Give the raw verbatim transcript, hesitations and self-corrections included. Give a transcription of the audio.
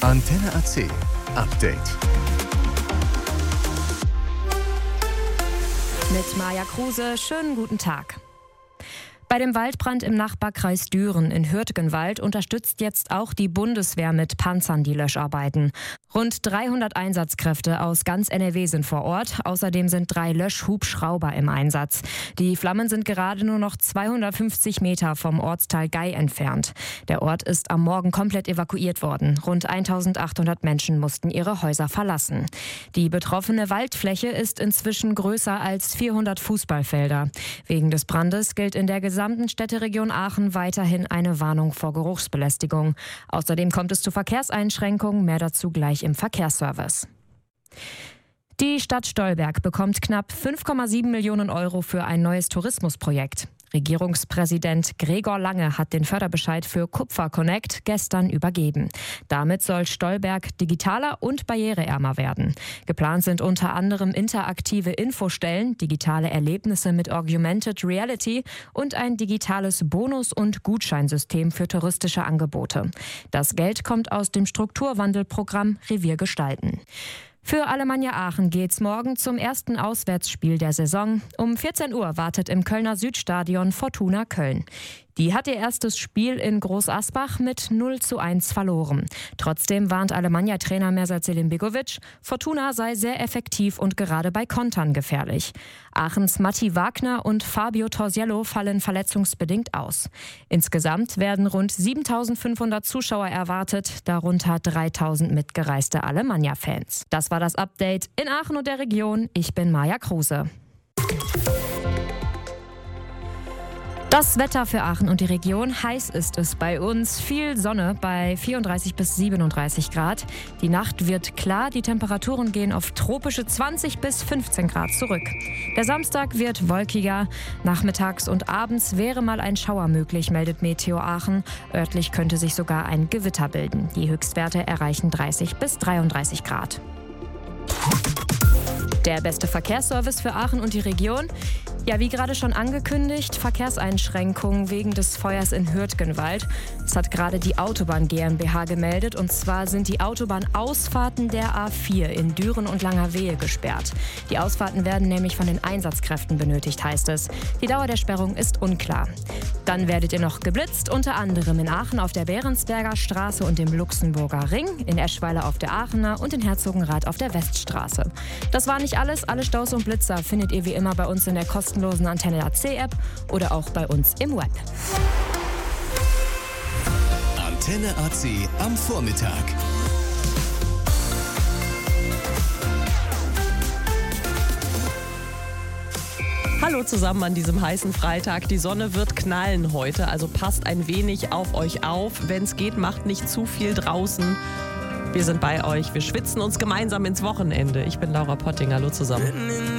Antenne A C Update. Mit Maja Kruse, schönen guten Tag. Bei dem Waldbrand im Nachbarkreis Düren in Hürtgenwald unterstützt jetzt auch die Bundeswehr mit Panzern die Löscharbeiten. Rund dreihundert Einsatzkräfte aus ganz N R W sind vor Ort. Außerdem sind drei Löschhubschrauber im Einsatz. Die Flammen sind gerade nur noch zweihundertfünfzig Meter vom Ortsteil Gei entfernt. Der Ort ist am Morgen komplett evakuiert worden. Rund eintausendachthundert Menschen mussten ihre Häuser verlassen. Die betroffene Waldfläche ist inzwischen größer als vierhundert Fußballfelder. Wegen des Brandes gilt in der gesamten Städteregion Aachen weiterhin eine Warnung vor Geruchsbelästigung. Außerdem kommt es zu Verkehrseinschränkungen, mehr dazu gleich im Verkehrsservice. Die Stadt Stolberg bekommt knapp fünf Komma sieben Millionen Euro für ein neues Tourismusprojekt. Regierungspräsident Gregor Lange hat den Förderbescheid für Kupfer Connect gestern übergeben. Damit soll Stolberg digitaler und barriereärmer werden. Geplant sind unter anderem interaktive Infostellen, digitale Erlebnisse mit Augmented Reality und ein digitales Bonus- und Gutscheinsystem für touristische Angebote. Das Geld kommt aus dem Strukturwandelprogramm Revier gestalten. Für Alemannia Aachen geht's morgen zum ersten Auswärtsspiel der Saison. Um vierzehn Uhr wartet im Kölner Südstadion Fortuna Köln. Die hat ihr erstes Spiel in Großasbach mit null zu eins verloren. Trotzdem warnt Alemannia-Trainer Mersat Selimbegovic, Fortuna sei sehr effektiv und gerade bei Kontern gefährlich. Aachens Matti Wagner und Fabio Torsiello fallen verletzungsbedingt aus. Insgesamt werden rund siebentausendfünfhundert Zuschauer erwartet, darunter dreitausend mitgereiste Alemannia-Fans. Das war das Update in Aachen und der Region. Ich bin Maja Kruse. Das Wetter für Aachen und die Region. Heiß ist es bei uns. Viel Sonne bei vierunddreißig bis siebenunddreißig Grad. Die Nacht wird klar. Die Temperaturen gehen auf tropische zwanzig bis fünfzehn Grad zurück. Der Samstag wird wolkiger. Nachmittags und abends wäre mal ein Schauer möglich, meldet Meteo Aachen. Örtlich könnte sich sogar ein Gewitter bilden. Die Höchstwerte erreichen dreißig bis dreiunddreißig Grad. Der beste Verkehrsservice für Aachen und die Region? Ja, wie gerade schon angekündigt, Verkehrseinschränkungen wegen des Feuers in Hürtgenwald. Das hat gerade die Autobahn GmbH gemeldet. Und zwar sind die Autobahnausfahrten der A vier in Düren und Langerwehe gesperrt. Die Ausfahrten werden nämlich von den Einsatzkräften benötigt, heißt es. Die Dauer der Sperrung ist unklar. Dann werdet ihr noch geblitzt, unter anderem in Aachen auf der Behrensberger Straße und dem Luxemburger Ring, in Eschweiler auf der Aachener und in Herzogenrath auf der Weststraße. Das war nicht alles. Alle Staus und Blitzer findet ihr wie immer bei uns in der kostenlosen Antenne A C App oder auch bei uns im Web. Antenne A C am Vormittag. Hallo zusammen an diesem heißen Freitag. Die Sonne wird knallen heute, also passt ein wenig auf euch auf. Wenn es geht, macht nicht zu viel draußen. Wir sind bei euch. Wir schwitzen uns gemeinsam ins Wochenende. Ich bin Laura Potting. Hallo zusammen.